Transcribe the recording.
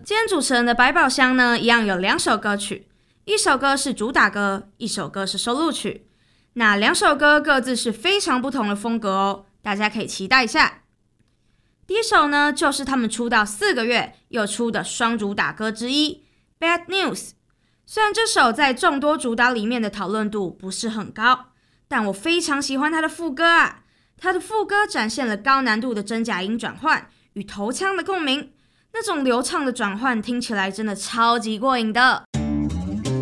今天主持人的百宝箱呢，一样有2首歌曲，一首歌是主打歌，一首歌是收录曲。那2首歌各自是非常不同的风格哦，大家可以期待一下。第一首呢，就是他们出道4个月又出的双主打歌之一《Bad News》。虽然这首在众多主打里面的讨论度不是很高，但我非常喜欢它的副歌啊。它的副歌展现了高难度的真假音转换与头腔的共鸣，那种流畅的转换听起来真的超级过瘾的。